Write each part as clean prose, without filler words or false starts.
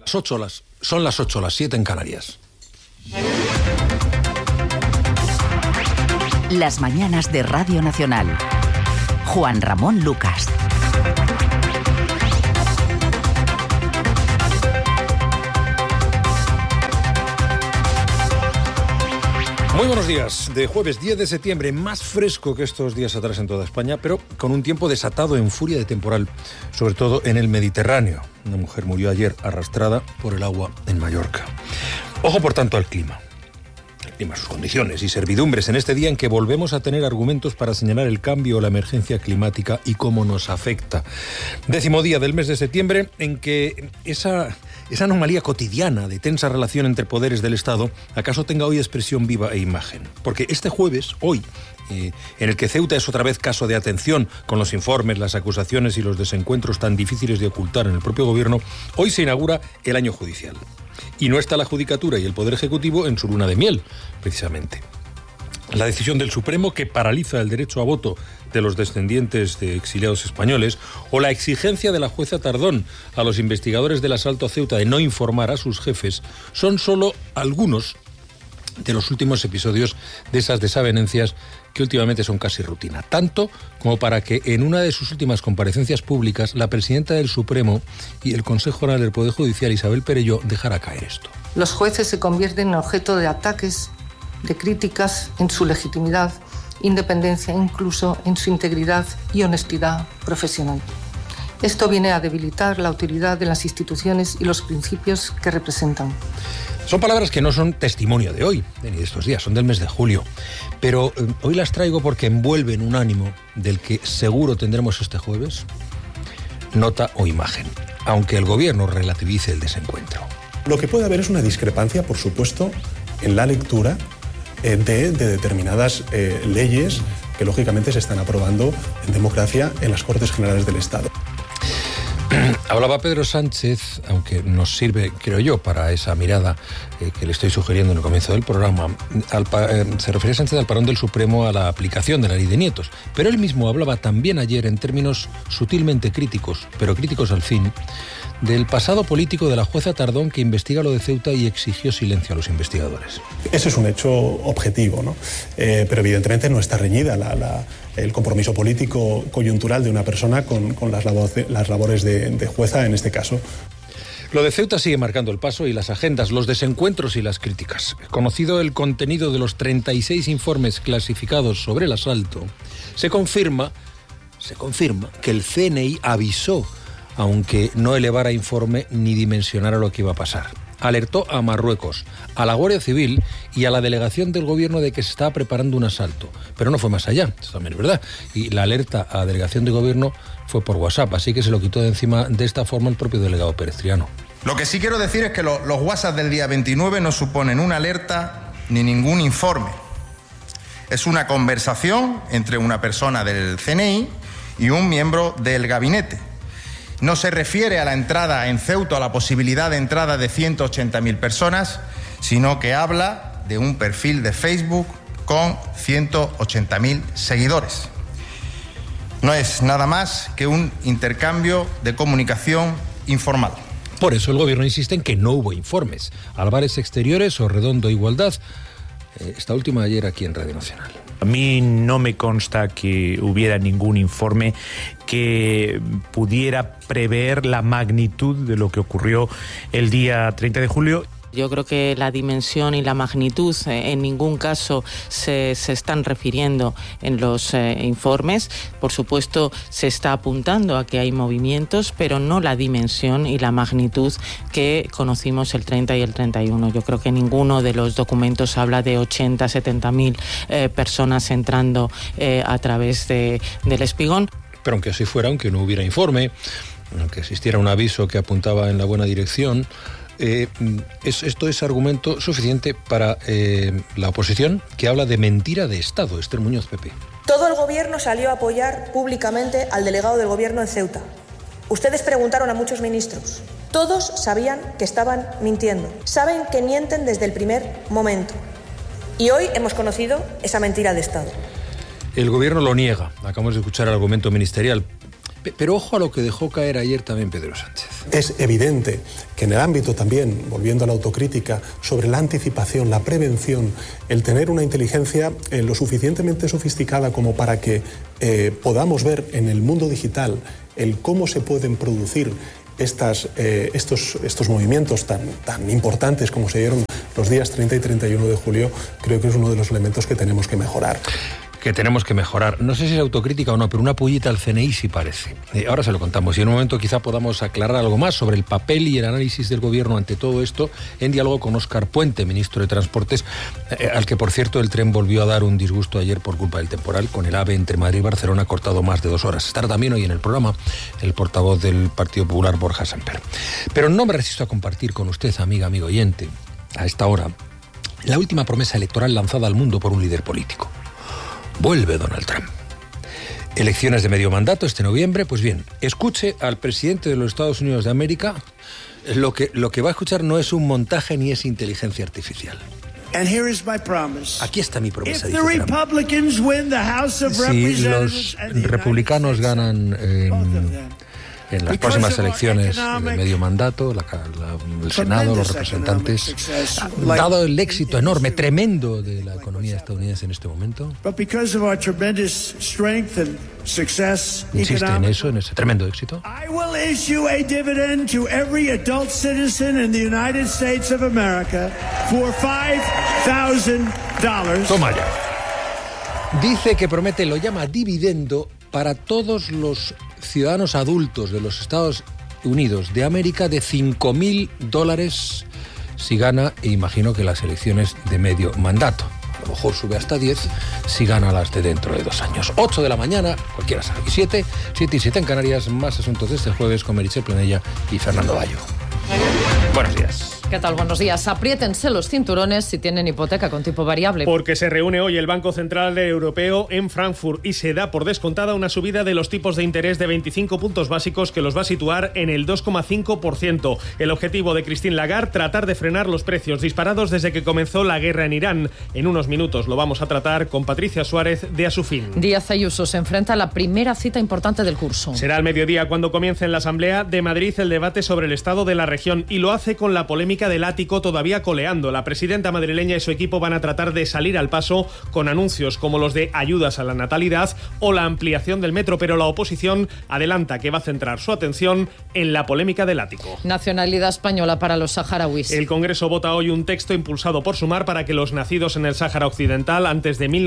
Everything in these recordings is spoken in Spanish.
Son las 8, las 7 en Canarias. Las mañanas de Radio Nacional. Juan Ramón Lucas. Muy buenos días. De jueves 10 de septiembre, más fresco que estos días atrás en toda España, pero con un tiempo desatado en furia de temporal, sobre todo en el Mediterráneo. Una mujer murió ayer arrastrada por el agua en Mallorca. Ojo, por tanto, al clima. El clima, sus condiciones y servidumbres en este día en que volvemos a tener argumentos para señalar el cambio o la emergencia climática y cómo nos afecta. 10º día del mes de septiembre en que esa anomalía cotidiana de tensa relación entre poderes del Estado acaso tenga hoy expresión viva e imagen. Porque este jueves, hoy, en el que Ceuta es otra vez caso de atención con los informes, las acusaciones y los desencuentros tan difíciles de ocultar en el propio gobierno, hoy se inaugura el año judicial. Y no está la Judicatura y el Poder Ejecutivo en su luna de miel, precisamente. La decisión del Supremo que paraliza el derecho a voto de los descendientes de exiliados españoles o la exigencia de la jueza Tardón a los investigadores del asalto a Ceuta de no informar a sus jefes son solo algunos de los últimos episodios de esas desavenencias que últimamente son casi rutina. Tanto como para que en una de sus últimas comparecencias públicas la presidenta del Supremo y el Consejo General del Poder Judicial, Isabel Perelló, dejara caer esto. Los jueces se convierten en objeto de ataques, de críticas en su legitimidad, independencia, incluso en su integridad y honestidad profesional. Esto viene a debilitar la autoridad de las instituciones y los principios que representan. Son palabras que no son testimonio de hoy, ni de estos días, son del mes de julio. Pero hoy las traigo porque envuelven un ánimo del que seguro tendremos este jueves nota o imagen, aunque el gobierno relativice el desencuentro. Lo que puede haber es una discrepancia, por supuesto, en la lectura de determinadas leyes que lógicamente se están aprobando en democracia en las Cortes Generales del Estado. Hablaba Pedro Sánchez, aunque nos sirve, creo yo, para esa mirada que le estoy sugiriendo en el comienzo del programa. Se refería Sánchez al parón del Supremo a la aplicación de la ley de nietos, pero él mismo hablaba también ayer en términos sutilmente críticos, pero críticos al fin, del pasado político de la jueza Tardón que investiga lo de Ceuta y exigió silencio a los investigadores. Ese es un hecho objetivo, ¿no? Pero evidentemente no está reñida el compromiso político coyuntural de una persona con las labores de jueza en este caso. Lo de Ceuta sigue marcando el paso y las agendas, los desencuentros y las críticas. Conocido el contenido de los 36 informes clasificados sobre el asalto, se confirma que el CNI avisó, aunque no elevara informe ni dimensionara lo que iba a pasar. Alertó a Marruecos, a la Guardia Civil y a la delegación del gobierno de que se estaba preparando un asalto. Pero no fue más allá, eso también es verdad. Y la alerta a la delegación de gobierno fue por WhatsApp, así que se lo quitó de encima de esta forma el propio delegado Pérez Triano. Lo que sí quiero decir es que los WhatsApp del día 29 no suponen una alerta ni ningún informe. Es una conversación entre una persona del CNI y un miembro del gabinete. No se refiere a la entrada en Ceuta, a la posibilidad de entrada de 180.000 personas, sino que habla de un perfil de Facebook con 180.000 seguidores. No es nada más que un intercambio de comunicación informal. Por eso el gobierno insiste en que no hubo informes. Álvarez Exteriores o Redondo Igualdad, esta última ayer aquí en Radio Nacional. A mí no me consta que hubiera ningún informe que pudiera prever la magnitud de lo que ocurrió el día 30 de julio. Yo creo que la dimensión y la magnitud en ningún caso se están refiriendo en los informes. Por supuesto, se está apuntando a que hay movimientos, pero no la dimensión y la magnitud que conocimos el 30 y el 31. Yo creo que ninguno de los documentos habla de 80, 70.000 personas entrando a través del Espigón. Pero aunque así fuera, aunque no hubiera informe, aunque existiera un aviso que apuntaba en la buena dirección, esto es argumento suficiente para la oposición, que habla de mentira de Estado. Esther Muñoz, PP. Todo el gobierno salió a apoyar públicamente al delegado del gobierno en Ceuta. Ustedes preguntaron a muchos ministros. Todos sabían que estaban mintiendo. Saben que mienten desde el primer momento. Y hoy hemos conocido esa mentira de Estado. El gobierno lo niega. Acabamos de escuchar el argumento ministerial. Pero ojo a lo que dejó caer ayer también Pedro Sánchez. Es evidente que en el ámbito también, volviendo a la autocrítica, sobre la anticipación, la prevención, el tener una inteligencia lo suficientemente sofisticada como para que podamos ver en el mundo digital el cómo se pueden producir estos movimientos tan importantes como se dieron los días 30 y 31 de julio, creo que es uno de los elementos que tenemos que mejorar. No sé si es autocrítica o no, pero una pullita al CNI sí parece. Ahora se lo contamos y en un momento quizá podamos aclarar algo más sobre el papel y el análisis del gobierno ante todo esto, en diálogo con Óscar Puente, ministro de Transportes, al que por cierto el tren volvió a dar un disgusto ayer por culpa del temporal, con el AVE entre Madrid y Barcelona cortado más de 2 horas. Estará también hoy en el programa el portavoz del Partido Popular, Borja Semper. Pero no me resisto a compartir con usted, amigo oyente, a esta hora, la última promesa electoral lanzada al mundo por un líder político. Vuelve Donald Trump. Elecciones de medio mandato este noviembre. Pues bien, escuche al presidente de los Estados Unidos de América. Lo que va a escuchar no es un montaje ni es inteligencia artificial. Aquí está mi promesa, dice Trump. Si los republicanos ganan en las próximas elecciones de medio mandato, el Senado, los representantes, dado el éxito enorme, tremendo de la economía estadounidense en este momento, insiste en eso, en ese tremendo éxito, toma ya. Dice que promete, lo llama dividendo para todos los ciudadanos adultos de los Estados Unidos de América de $5.000 si gana, e imagino que las elecciones de medio mandato. A lo mejor sube hasta 10 si gana las de dentro de 2 años. 8 de la mañana, cualquiera sabe. Y 7 y 7 en Canarias, más asuntos de este jueves con Meritxell Planella y Fernando Bayo. Buenos días. ¿Qué tal? Buenos días. Apriétense los cinturones si tienen hipoteca con tipo variable. Porque se reúne hoy el Banco Central Europeo en Frankfurt y se da por descontada una subida de los tipos de interés de 25 puntos básicos que los va a situar en el 2,5%. El objetivo de Christine Lagarde, tratar de frenar los precios disparados desde que comenzó la guerra en Irán. En unos minutos lo vamos a tratar con Patricia Suárez de Asufin. Díaz Ayuso se enfrenta a la primera cita importante del curso. Será al mediodía cuando comience en la Asamblea de Madrid el debate sobre el estado de la región y lo hace con la polémica del ático todavía coleando. La presidenta madrileña y su equipo van a tratar de salir al paso con anuncios como los de ayudas a la natalidad o la ampliación del metro, pero la oposición adelanta que va a centrar su atención en la polémica del ático. Nacionalidad española para los saharauis. El Congreso vota hoy un texto impulsado por Sumar para que los nacidos en el Sáhara Occidental antes de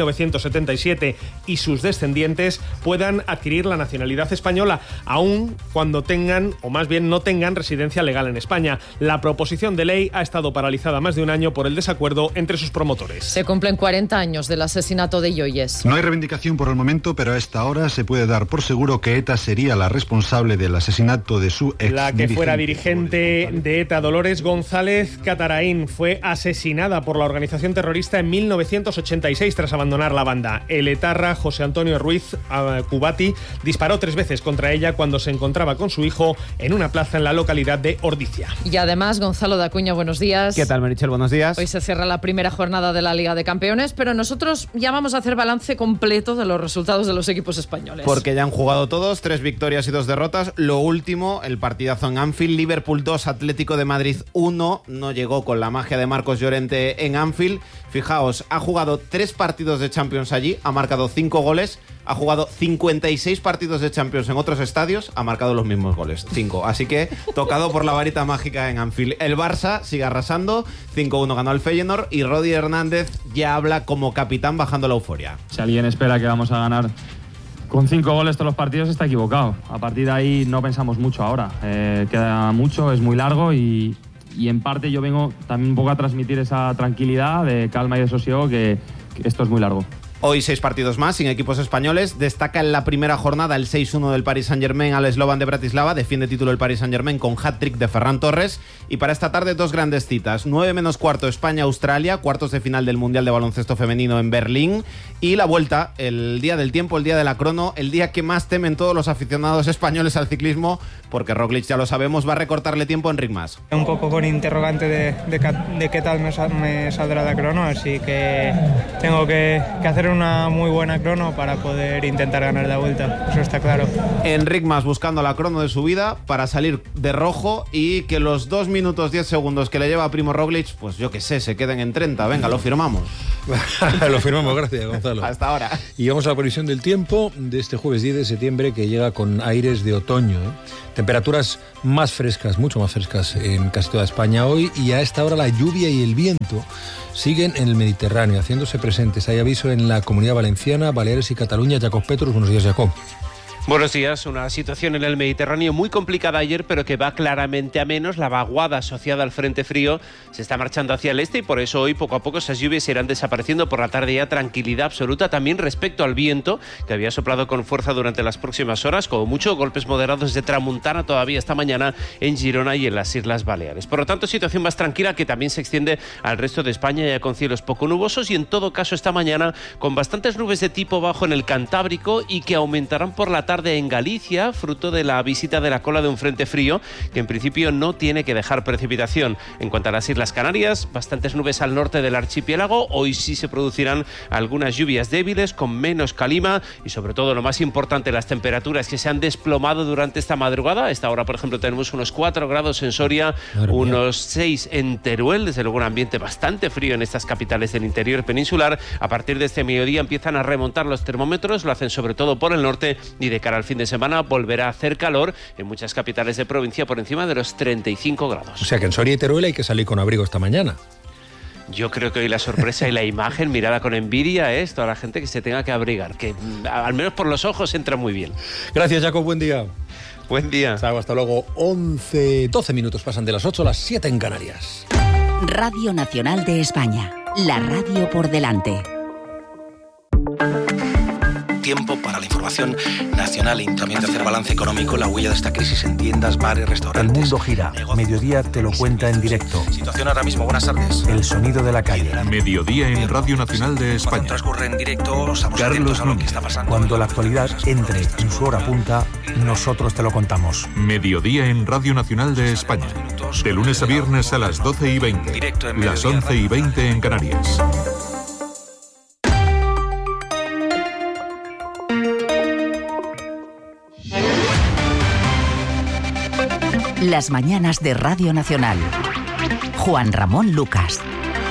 1977 y sus descendientes puedan adquirir la nacionalidad española, aun cuando tengan, o más bien no tengan, residencia legal en España. La proposición de ley ha estado paralizada más de un año por el desacuerdo entre sus promotores. Se cumplen 40 años del asesinato de Yoyes. No hay reivindicación por el momento, pero a esta hora se puede dar por seguro que ETA sería la responsable del asesinato de su ex. La que fuera dirigente de ETA, Dolores González Cataraín, fue asesinada por la organización terrorista en 1986 tras abandonar la banda. El etarra José Antonio Ruiz Cubati disparó 3 veces contra ella cuando se encontraba con su hijo en una plaza en la localidad de Ordizia. Y además, Gonzalo de Acuña, buenos días. ¿Qué tal, Meritxell? Buenos días. Hoy se cierra la primera jornada de la Liga de Campeones, pero nosotros ya vamos a hacer balance completo de los resultados de los equipos españoles. Porque ya han jugado todos, 3 victorias y 2 derrotas. Lo último, el partidazo en Anfield, Liverpool 2, Atlético de Madrid 1. No llegó con la magia de Marcos Llorente en Anfield. Fijaos, ha jugado 3 partidos de Champions allí, ha marcado 5 goles. Ha jugado 56 partidos de Champions en otros estadios, ha marcado los mismos goles, 5. Así que, tocado por la varita mágica en Anfield. El Barça sigue arrasando, 5-1 ganó al Feyenoord y Rodi Hernández ya habla como capitán bajando la euforia. Si alguien espera que vamos a ganar con 5 goles todos los partidos, está equivocado. A partir de ahí no pensamos mucho ahora. Queda mucho, es muy largo y en parte yo vengo también un poco a transmitir esa tranquilidad, de calma y de sosiego, que esto es muy largo. Hoy 6 partidos más sin equipos españoles. Destaca en la primera jornada el 6-1 del Paris Saint-Germain al Slovan de Bratislava. Defiende título el Paris Saint-Germain con hat-trick de Ferran Torres. Y para esta tarde 2 grandes citas. 9 menos cuarto España-Australia, cuartos de final del Mundial de Baloncesto Femenino en Berlín. Y la vuelta, el día del tiempo, el día de la crono, el día que más temen todos los aficionados españoles al ciclismo, porque Roglic, ya lo sabemos, va a recortarle tiempo en Rick Mas. Un poco con interrogante de qué tal me saldrá la crono, así que tengo que hacer hacer una muy buena crono para poder intentar ganar la vuelta, eso está claro. Enric Mas buscando la crono de su vida para salir de rojo y que los 2 minutos 10 segundos que le lleva a Primo Roglic, pues yo qué sé, se queden en 30. Venga, lo firmamos. Lo firmamos, gracias, Gonzalo. Hasta ahora. Y vamos a la previsión del tiempo de este jueves 10 de septiembre, que llega con aires de otoño, ¿eh? Temperaturas más frescas, mucho más frescas en casi toda España hoy, y a esta hora la lluvia y el viento siguen en el Mediterráneo, haciéndose presentes. Hay aviso en la Comunidad Valenciana, Baleares y Cataluña. Jacob Petrus, buenos días, Jacob. Buenos días. Una situación en el Mediterráneo muy complicada ayer, pero que va claramente a menos. La vaguada asociada al frente frío se está marchando hacia el este y por eso hoy poco a poco esas lluvias irán desapareciendo. Por la tarde ya tranquilidad absoluta. También respecto al viento, que había soplado con fuerza durante las próximas horas, como mucho golpes moderados de tramuntana todavía esta mañana en Girona y en las Islas Baleares. Por lo tanto, situación más tranquila que también se extiende al resto de España, ya con cielos poco nubosos y en todo caso esta mañana con bastantes nubes de tipo bajo en el Cantábrico y que aumentarán por la tarde en Galicia, fruto de la visita de la cola de un frente frío que en principio no tiene que dejar precipitación. En cuanto a las Islas Canarias, bastantes nubes al norte del archipiélago. Hoy sí se producirán algunas lluvias débiles con menos calima y sobre todo lo más importante, las temperaturas que se han desplomado durante esta madrugada. A esta hora, por ejemplo, tenemos unos 4 grados en Soria, unos 6 en Teruel, desde luego un ambiente bastante frío en estas capitales del interior peninsular. A partir de este mediodía empiezan a remontar los termómetros, lo hacen sobre todo por el norte y de cara al fin de semana volverá a hacer calor en muchas capitales de provincia por encima de los 35 grados. O sea que en Soria y Teruel hay que salir con abrigo esta mañana. Yo creo que hoy la sorpresa y la imagen mirada con envidia es toda la gente que se tenga que abrigar, que al menos por los ojos entra muy bien. Gracias, Jacob, buen día. Buen día. Hasta luego. 12 minutos pasan de las 8 a las 7 en Canarias. Radio Nacional de España, la radio por delante. Tiempo para la información nacional y también de hacer balance económico, la huella de esta crisis en tiendas, bares, restaurantes. El mundo gira. Mediodía te lo cuenta en directo. Situación ahora mismo, buenas tardes. El sonido de la calle. Mediodía en Radio Nacional de España. Cuando transcurre en directo, estamos atentos a lo que está pasando. Cuando la actualidad entre en su hora punta, nosotros te lo contamos. Mediodía en Radio Nacional de España. De lunes a viernes a las 12:20. Directo en las 11:20 en Canarias. Las mañanas de Radio Nacional. Juan Ramón Lucas.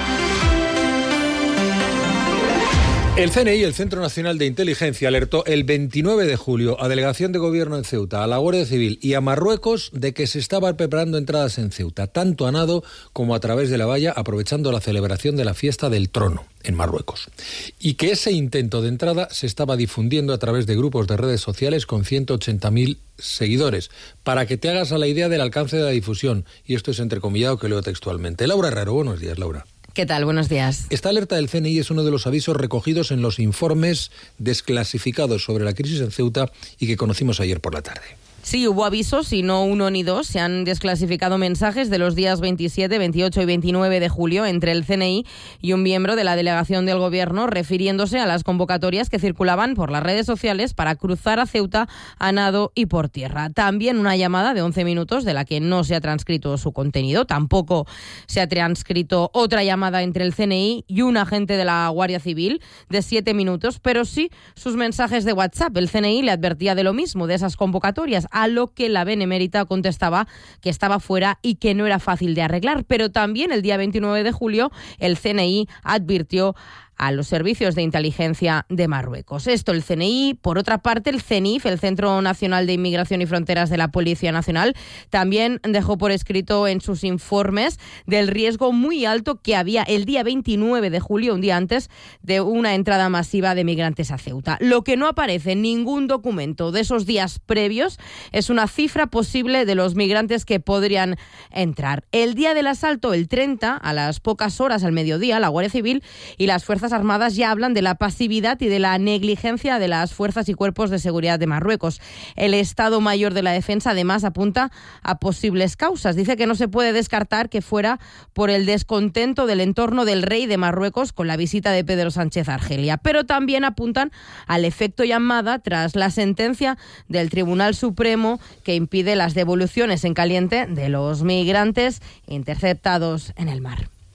El CNI, el Centro Nacional de Inteligencia, alertó el 29 de julio a Delegación de Gobierno en Ceuta, a la Guardia Civil y a Marruecos de que se estaban preparando entradas en Ceuta, tanto a nado como a través de la valla, aprovechando la celebración de la fiesta del trono en Marruecos. Y que ese intento de entrada se estaba difundiendo a través de grupos de redes sociales con 180.000 seguidores, para que te hagas a la idea del alcance de la difusión. Y esto es entrecomillado que leo textualmente. Laura Herrero, buenos días, Laura. ¿Qué tal? Buenos días. Esta alerta del CNI es uno de los avisos recogidos en los informes desclasificados sobre la crisis en Ceuta y que conocimos ayer por la tarde. Sí, hubo avisos y no uno ni dos. Se han desclasificado mensajes de los días 27, 28 y 29 de julio entre el CNI y un miembro de la delegación del Gobierno refiriéndose a las convocatorias que circulaban por las redes sociales para cruzar a Ceuta a nado y por tierra. También una llamada de 11 minutos de la que no se ha transcrito su contenido. Tampoco se ha transcrito otra llamada entre el CNI y un agente de la Guardia Civil de 7 minutos, pero sí sus mensajes de WhatsApp. El CNI le advertía de lo mismo, de esas convocatorias, a lo que la benemérita contestaba que estaba fuera y que no era fácil de arreglar. Pero también el día 29 de julio el CNI advirtió a los servicios de inteligencia de Marruecos. Esto el CNI. Por otra parte, el CENIF, el Centro Nacional de Inmigración y Fronteras de la Policía Nacional, también dejó por escrito en sus informes del riesgo muy alto que había el día 29 de julio, un día antes de una entrada masiva de migrantes a Ceuta. Lo que no aparece en ningún documento de esos días previos es una cifra posible de los migrantes que podrían entrar. El día del asalto, el 30, a las pocas horas al mediodía, la Guardia Civil y las Fuerzas Armadas ya hablan de la pasividad y de la negligencia de las fuerzas y cuerpos de seguridad de Marruecos. El Estado Mayor de la Defensa además apunta a posibles causas. Dice que no se puede descartar que fuera por el descontento del entorno del rey de Marruecos con la visita de Pedro Sánchez a Argelia. Pero también apuntan al efecto llamada tras la sentencia del Tribunal Supremo que impide las devoluciones en caliente de los migrantes interceptados en el mar.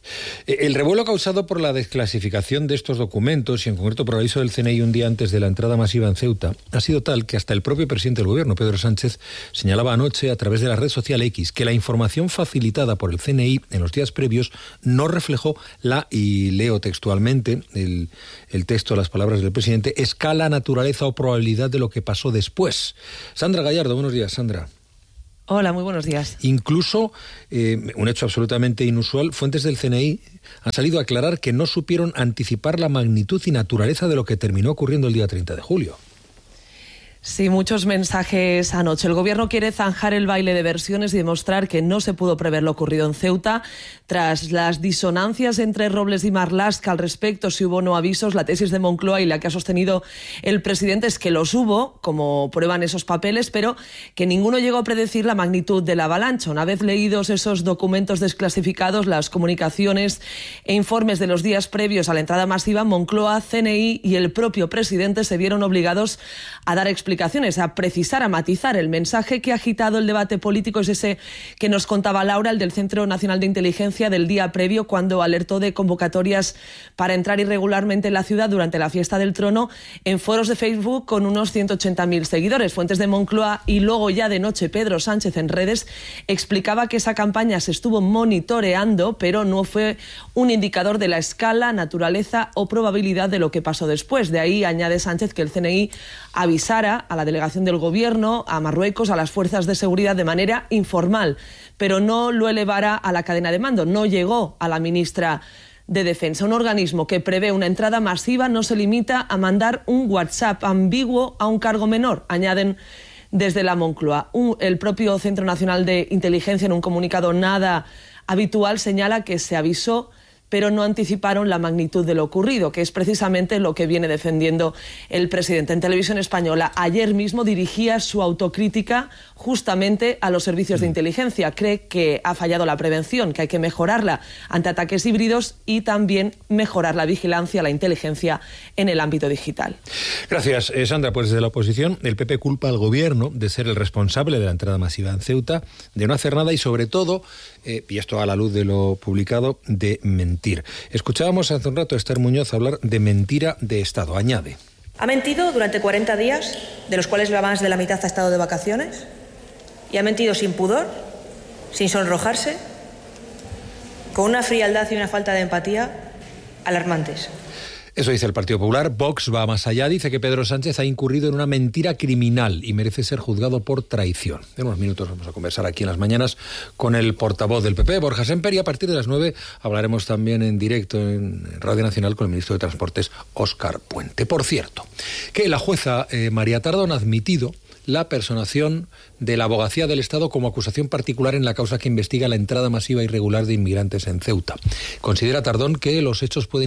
El revuelo causado por la desclasificación de estos documentos, y en concreto por el aviso del CNI un día antes de la entrada masiva en Ceuta, ha sido tal que hasta el propio presidente del gobierno, Pedro Sánchez, señalaba anoche a través de la red social X que la información facilitada por el CNI en los días previos no reflejó y leo textualmente el texto, las palabras del presidente, escala, naturaleza o probabilidad de lo que pasó después. Sandra Gallardo, buenos días, Sandra. Hola, muy buenos días. Incluso, un hecho absolutamente inusual, fuentes del CNI han salido a aclarar que no supieron anticipar la magnitud y naturaleza de lo que terminó ocurriendo el día 30 de julio. Sí, muchos mensajes anoche. El gobierno quiere zanjar el baile de versiones y demostrar que no se pudo prever lo ocurrido en Ceuta. Tras las disonancias entre Robles y Marlaska al respecto, si hubo o no avisos, la tesis de Moncloa y la que ha sostenido el presidente es que los hubo, como prueban esos papeles, pero que ninguno llegó a predecir la magnitud de la avalancha. Una vez leídos esos documentos desclasificados, las comunicaciones e informes de los días previos a la entrada masiva, Moncloa, CNI y el propio presidente se vieron obligados a dar explicaciones, a precisar, a matizar. El mensaje que ha agitado el debate político es ese que nos contaba Laura, el del Centro Nacional de Inteligencia, del día previo, cuando alertó de convocatorias para entrar irregularmente en la ciudad durante la fiesta del Trono en foros de Facebook con unos 180.000 seguidores. Fuentes de Moncloa y luego ya de noche Pedro Sánchez en redes explicaba que esa campaña se estuvo monitoreando, pero no fue un indicador de la escala, naturaleza o probabilidad de lo que pasó después. De ahí añade Sánchez que el CNI avisara a la delegación del gobierno, a Marruecos, a las fuerzas de seguridad de manera informal, pero no lo elevara a la cadena de mando, no llegó a la ministra de Defensa. Un organismo que prevé una entrada masiva no se limita a mandar un WhatsApp ambiguo a un cargo menor, añaden desde la Moncloa. El propio Centro Nacional de Inteligencia, en un comunicado nada habitual, señala que se avisó, pero no anticiparon la magnitud de lo ocurrido, que es precisamente lo que viene defendiendo el presidente. En Televisión Española, ayer mismo dirigía su autocrítica justamente a los servicios de inteligencia. Cree que ha fallado la prevención, que hay que mejorarla ante ataques híbridos y también mejorar la vigilancia, la inteligencia en el ámbito digital. Gracias, Sandra. Pues desde la oposición, el PP culpa al gobierno de ser el responsable de la entrada masiva en Ceuta, de no hacer nada y sobre todo, y esto a la luz de lo publicado, de mentir. Escuchábamos hace un rato a Esther Muñoz hablar de mentira de Estado. Añade: ha mentido durante 40 días, de los cuales más de la mitad ha estado de vacaciones, y ha mentido sin pudor, sin sonrojarse, con una frialdad y una falta de empatía alarmantes. Eso dice el Partido Popular. Vox va más allá, dice que Pedro Sánchez ha incurrido en una mentira criminal y merece ser juzgado por traición. En unos minutos vamos a conversar aquí en Las Mañanas con el portavoz del PP, Borja Semper, y a partir de las 9 hablaremos también en directo en Radio Nacional con el ministro de Transportes, Óscar Puente. Por cierto, que la jueza María Tardón ha admitido la personación de la Abogacía del Estado como acusación particular en la causa que investiga la entrada masiva irregular de inmigrantes en Ceuta. Considera Tardón que los hechos pueden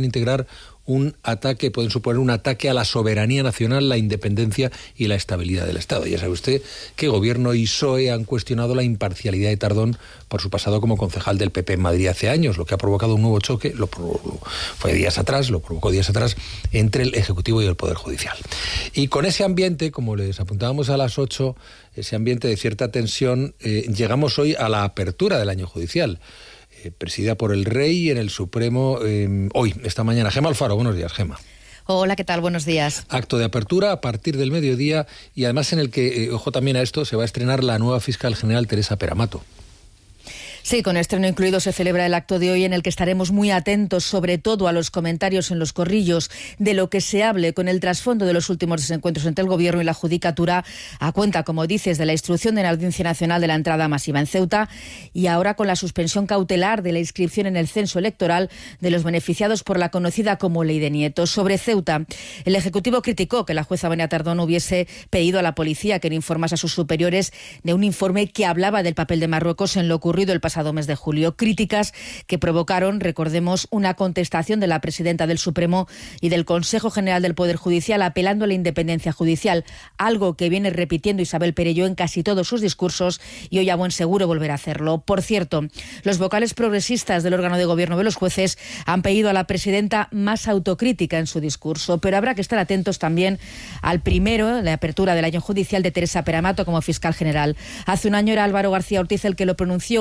suponer un ataque a la soberanía nacional, la independencia y la estabilidad del Estado. Ya sabe usted que Gobierno y PSOE han cuestionado la imparcialidad de Tardón por su pasado como concejal del PP en Madrid hace años, lo que ha provocado un nuevo choque, lo provocó días atrás, entre el Ejecutivo y el Poder Judicial. Y con ese ambiente, como les apuntábamos a las 8, ese ambiente de cierta tensión, llegamos hoy a la apertura del año judicial, presidida por el Rey en el Supremo esta mañana. Gemma Alfaro, buenos días, Gemma. Hola, ¿qué tal? Buenos días. Acto de apertura a partir del mediodía y además en el que, ojo también a esto, se va a estrenar la nueva fiscal general Teresa Peramato. Sí, con estreno incluido se celebra el acto de hoy en el que estaremos muy atentos, sobre todo a los comentarios en los corrillos de lo que se hable con el trasfondo de los últimos desencuentros entre el Gobierno y la Judicatura, a cuenta, como dices, de la instrucción de la Audiencia Nacional de la entrada masiva en Ceuta y ahora con la suspensión cautelar de la inscripción en el censo electoral de los beneficiados por la conocida como Ley de Nietos. Sobre Ceuta, el Ejecutivo criticó que la jueza María Tardón hubiese pedido a la policía que no informase a sus superiores de un informe que hablaba del papel de Marruecos en lo ocurrido el pasado mes de julio. Críticas que provocaron, recordemos, una contestación de la presidenta del Supremo y del Consejo General del Poder Judicial apelando a la independencia judicial, algo que viene repitiendo Isabel Perelló en casi todos sus discursos y hoy a buen seguro volverá a hacerlo. Por cierto, los vocales progresistas del órgano de gobierno de los jueces han pedido a la presidenta más autocrítica en su discurso, pero habrá que estar atentos también al primero, la apertura del año judicial de Teresa Peramato como fiscal general. Hace un año era Álvaro García Ortiz el que lo pronunció inmediatamente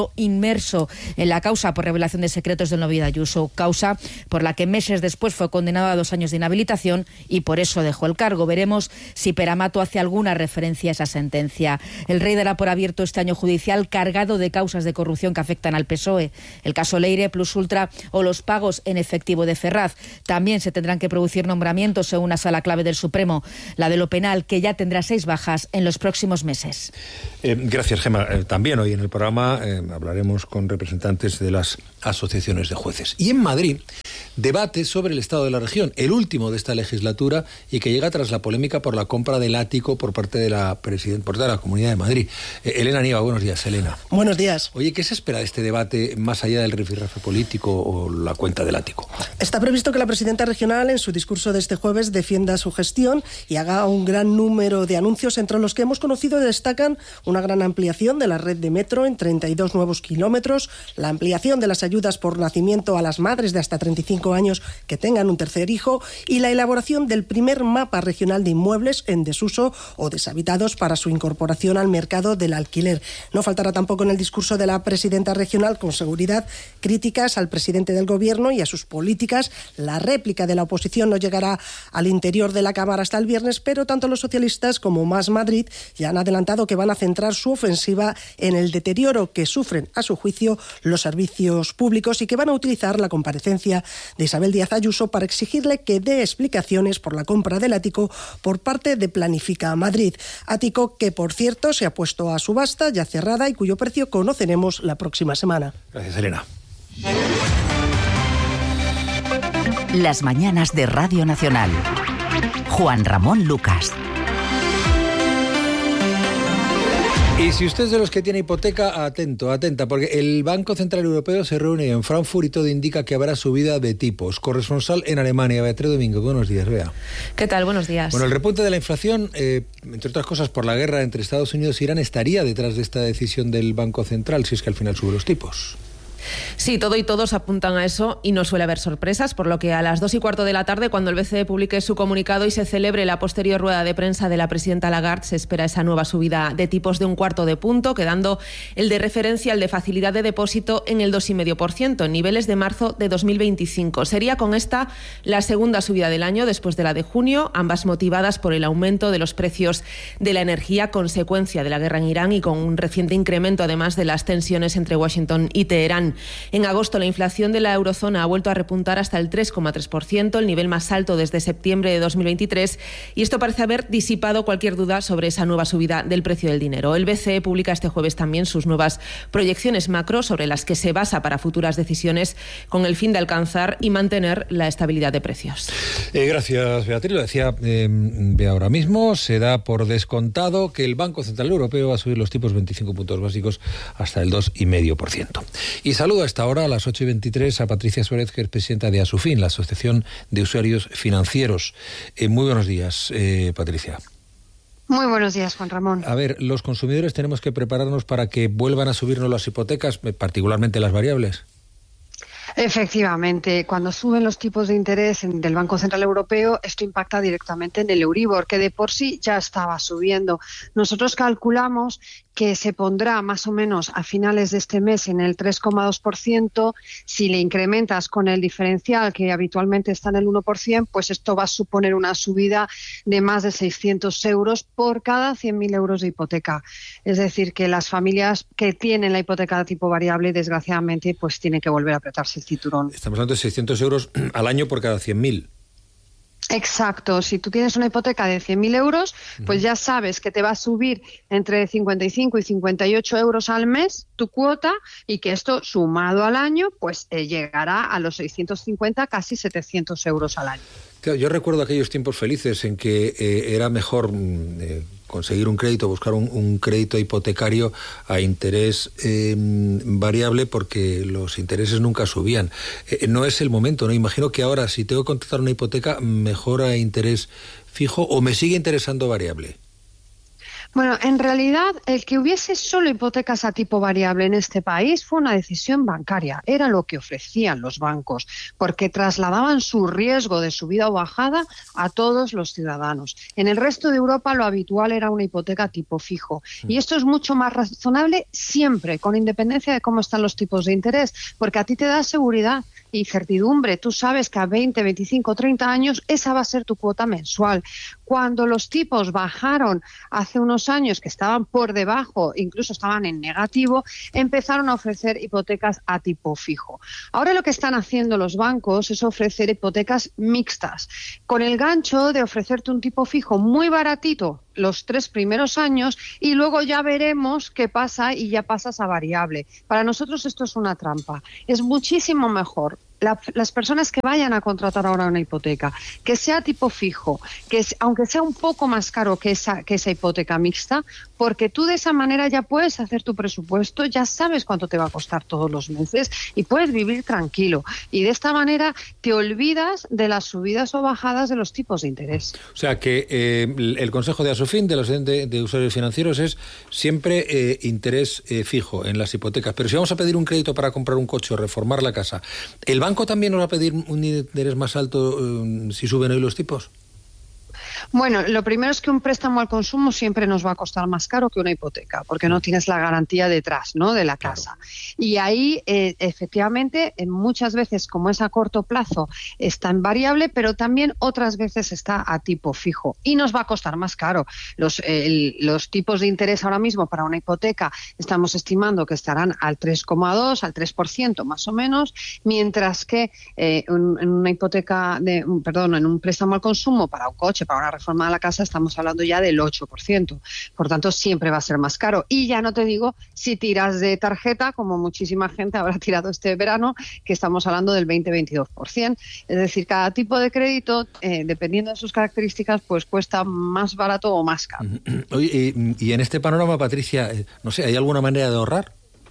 inmerso en la causa por revelación de secretos del novio de Ayuso, causa por la que meses después fue condenado a 2 años de inhabilitación y por eso dejó el cargo. Veremos si Peramato hace alguna referencia a esa sentencia. El Rey dará por abierto este año judicial cargado de causas de corrupción que afectan al PSOE. El caso Leire, Plus Ultra o los pagos en efectivo de Ferraz. También se tendrán que producir nombramientos en una sala clave del Supremo, la de lo penal, que ya tendrá 6 bajas en los próximos meses. Gracias, Gemma. También hoy en el programa hablaremos con representantes de las asociaciones de jueces. Y en Madrid, debate sobre el estado de la región, el último de esta legislatura y que llega tras la polémica por la compra del ático por parte de la presidenta de la Comunidad de Madrid. Elena Nieva, buenos días, Elena. Buenos días. Oye, ¿qué se espera de este debate más allá del rifirrafe político o la cuenta del ático? Está previsto que la presidenta regional en su discurso de este jueves defienda su gestión y haga un gran número de anuncios, entre los que hemos conocido destacan una gran ampliación de la red de metro en 32 nuevos kilómetros, la ampliación de las ayudas por nacimiento a las madres de hasta 35 años que tengan un tercer hijo y la elaboración del primer mapa regional de inmuebles en desuso o deshabitados para su incorporación al mercado del alquiler. No faltará tampoco en el discurso de la presidenta regional, con seguridad, críticas al presidente del gobierno y a sus políticas. La réplica de la oposición no llegará al interior de la Cámara hasta el viernes, pero tanto los socialistas como Más Madrid ya han adelantado que van a centrar su ofensiva en el deterioro que sufren, a su juicio, los servicios públicos y que van a utilizar la comparecencia de Isabel Díaz Ayuso para exigirle que dé explicaciones por la compra del ático por parte de Planifica Madrid. Ático que, por cierto, se ha puesto a subasta, ya cerrada, y cuyo precio conoceremos la próxima semana. Gracias, Elena. Las mañanas de Radio Nacional. Juan Ramón Lucas. Y si usted es de los que tiene hipoteca, atenta, porque el Banco Central Europeo se reúne en Frankfurt y todo indica que habrá subida de tipos. Corresponsal en Alemania, Beatriz Domingo. Buenos días, Bea. ¿Qué tal? Buenos días. Bueno, el repunte de la inflación, entre otras cosas por la guerra entre Estados Unidos e Irán, estaría detrás de esta decisión del Banco Central, si es que al final sube los tipos. Sí, todo y todos apuntan a eso y no suele haber sorpresas, por lo que a las 2:15 de la tarde, cuando el BCE publique su comunicado y se celebre la posterior rueda de prensa de la presidenta Lagarde, se espera esa nueva subida de tipos de 1/4 punto, quedando el de referencia, el de facilidad de depósito, en el 2,5%, en niveles de marzo de 2025. Sería con esta la segunda subida del año después de la de junio, ambas motivadas por el aumento de los precios de la energía, consecuencia de la guerra en Irán y con un reciente incremento además de las tensiones entre Washington y Teherán. En agosto, la inflación de la eurozona ha vuelto a repuntar hasta el 3,3%, el nivel más alto desde septiembre de 2023, y esto parece haber disipado cualquier duda sobre esa nueva subida del precio del dinero. El BCE publica este jueves también sus nuevas proyecciones macro sobre las que se basa para futuras decisiones con el fin de alcanzar y mantener la estabilidad de precios. Gracias, Beatriz. Lo decía Bea ahora mismo, se da por descontado que el Banco Central Europeo va a subir los tipos 25 puntos básicos hasta el 2,5%. Y saludo a esta hora, a las 8:23, a Patricia Suárez, que es presidenta de Asufin, la Asociación de Usuarios Financieros. Muy buenos días, Patricia. Muy buenos días, Juan Ramón. A ver, los consumidores tenemos que prepararnos para que vuelvan a subirnos las hipotecas, particularmente las variables. Efectivamente, cuando suben los tipos de interés del Banco Central Europeo, esto impacta directamente en el Euribor, que de por sí ya estaba subiendo. Nosotros calculamos que se pondrá más o menos a finales de este mes en el 3,2%. Si le incrementas con el diferencial, que habitualmente está en el 1%, pues esto va a suponer una subida de más de 600 euros por cada 100.000 euros de hipoteca. Es decir, que las familias que tienen la hipoteca de tipo variable, desgraciadamente, pues tienen que volver a apretarse el cinturón. Estamos hablando de 600 euros al año por cada 100.000. Exacto, si tú tienes una hipoteca de 100.000 euros, pues ya sabes que te va a subir entre 55 y 58 euros al mes tu cuota y que esto sumado al año pues llegará a los 650, casi 700 euros al año. Claro, yo recuerdo aquellos tiempos felices en que era mejor conseguir un crédito, buscar un crédito hipotecario a interés variable porque los intereses nunca subían. No es el momento, ¿no? Imagino que ahora si tengo que contratar una hipoteca, mejor a interés fijo o me sigue interesando variable. Bueno, en realidad el que hubiese solo hipotecas a tipo variable en este país fue una decisión bancaria. Era lo que ofrecían los bancos, porque trasladaban su riesgo de subida o bajada a todos los ciudadanos. En el resto de Europa lo habitual era una hipoteca tipo fijo. Y esto es mucho más razonable siempre, con independencia de cómo están los tipos de interés, porque a ti te da seguridad y certidumbre. Tú sabes que a 20, 25, 30 años esa va a ser tu cuota mensual. Cuando los tipos bajaron hace unos años, que estaban por debajo, incluso estaban en negativo, empezaron a ofrecer hipotecas a tipo fijo. Ahora lo que están haciendo los bancos es ofrecer hipotecas mixtas, con el gancho de ofrecerte un tipo fijo muy baratito los 3 primeros años y luego ya veremos qué pasa y ya pasas a variable. Para nosotros esto es una trampa. Es muchísimo mejor las personas que vayan a contratar ahora una hipoteca, que sea tipo fijo, aunque sea un poco más caro que esa hipoteca mixta, porque tú de esa manera ya puedes hacer tu presupuesto, ya sabes cuánto te va a costar todos los meses y puedes vivir tranquilo. Y de esta manera te olvidas de las subidas o bajadas de los tipos de interés. O sea que el consejo de Asofin, de los de usuarios financieros, es siempre interés fijo en las hipotecas. Pero si vamos a pedir un crédito para comprar un coche o reformar la casa, ¿el banco también nos va a pedir un interés más alto si suben hoy los tipos? Bueno, lo primero es que un préstamo al consumo siempre nos va a costar más caro que una hipoteca, porque no tienes la garantía detrás, ¿no?, de la casa. Y ahí, efectivamente, muchas veces, como es a corto plazo, está en variable, pero también otras veces está a tipo fijo. Y nos va a costar más caro. Los tipos de interés ahora mismo para una hipoteca estamos estimando que estarán al 3,2, al 3% más o menos, mientras que en una hipoteca, en un préstamo al consumo para un coche, para una reforma de la casa, estamos hablando ya del 8%. Por tanto, siempre va a ser más caro. Y ya no te digo si tiras de tarjeta, como muchísima gente habrá tirado este verano, que estamos hablando del 20-22%. Es decir, cada tipo de crédito, dependiendo de sus características, pues cuesta más barato o más caro. Oye, y en este panorama, Patricia, no sé, ¿hay alguna manera de ahorrar?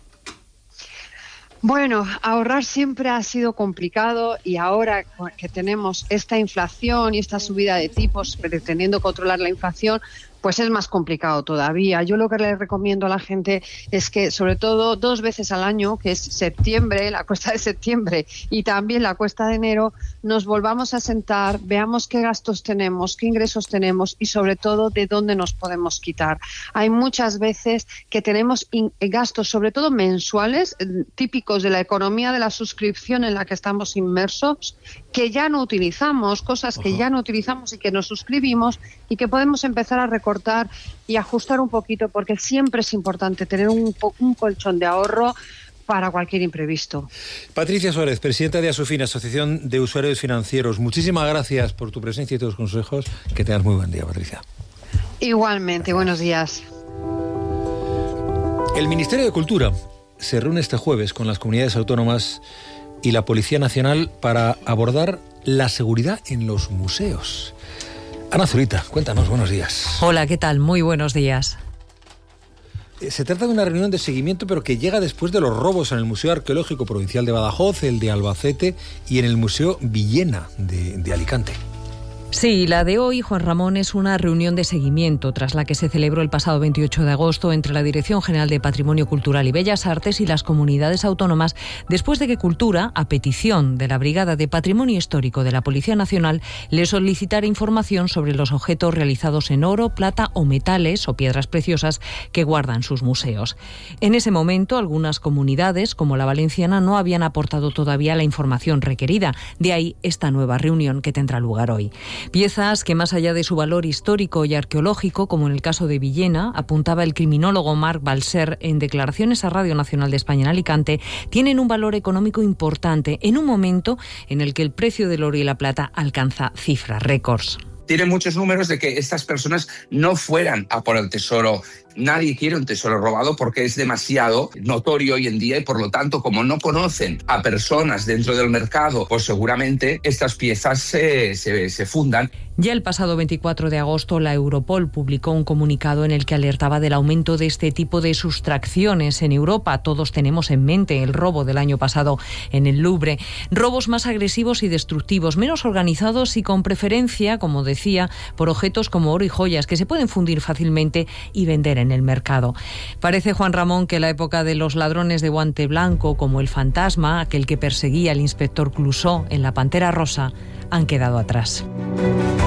Bueno, ahorrar siempre ha sido complicado y ahora que tenemos esta inflación y esta subida de tipos, pretendiendo controlar la inflación, pues es más complicado todavía. Yo lo que le recomiendo a la gente es que, sobre todo 2 veces al año, que es septiembre, la cuesta de septiembre y también la cuesta de enero, nos volvamos a sentar, veamos qué gastos tenemos, qué ingresos tenemos y sobre todo de dónde nos podemos quitar. Hay muchas veces que tenemos gastos, sobre todo mensuales, típicos de la economía de la suscripción en la que estamos inmersos, que ya no utilizamos, cosas que ya no utilizamos y que nos suscribimos y que podemos empezar a recortar y ajustar un poquito, porque siempre es importante tener un colchón de ahorro para cualquier imprevisto. Patricia Suárez, presidenta de Asofin, Asociación de Usuarios Financieros. Muchísimas gracias por tu presencia y tus consejos. Que tengas muy buen día, Patricia. Igualmente, buenos días. El Ministerio de Cultura se reúne este jueves con las comunidades autónomas y la Policía Nacional para abordar la seguridad en los museos. Ana Zurita, cuéntanos, buenos días. Hola, ¿qué tal? Muy buenos días. Se trata de una reunión de seguimiento, pero que llega después de los robos en el Museo Arqueológico Provincial de Badajoz, el de Albacete y en el Museo Villena de Alicante. Sí, la de hoy, Juan Ramón, es una reunión de seguimiento tras la que se celebró el pasado 28 de agosto entre la Dirección General de Patrimonio Cultural y Bellas Artes y las comunidades autónomas, después de que Cultura, a petición de la Brigada de Patrimonio Histórico de la Policía Nacional, le solicitara información sobre los objetos realizados en oro, plata o metales o piedras preciosas que guardan sus museos. En ese momento, algunas comunidades, como la valenciana, no habían aportado todavía la información requerida. De ahí esta nueva reunión que tendrá lugar hoy. Piezas que, más allá de su valor histórico y arqueológico, como en el caso de Villena, apuntaba el criminólogo Marc Balser en declaraciones a Radio Nacional de España en Alicante, tienen un valor económico importante en un momento en el que el precio del oro y la plata alcanza cifras récords. Tiene muchos números de que estas personas no fueran a por el tesoro Nadie quiere un tesoro robado porque es demasiado notorio hoy en día y por lo tanto, como no conocen a personas dentro del mercado, pues seguramente estas piezas se fundan. Ya el pasado 24 de agosto, la Europol publicó un comunicado en el que alertaba del aumento de este tipo de sustracciones en Europa. Todos tenemos en mente el robo del año pasado en el Louvre. Robos más agresivos y destructivos, menos organizados y con preferencia, como decía, por objetos como oro y joyas que se pueden fundir fácilmente y vender en el mercado. Parece, Juan Ramón, que la época de los ladrones de guante blanco, como el fantasma, aquel que perseguía al inspector Clouseau en La Pantera Rosa, han quedado atrás.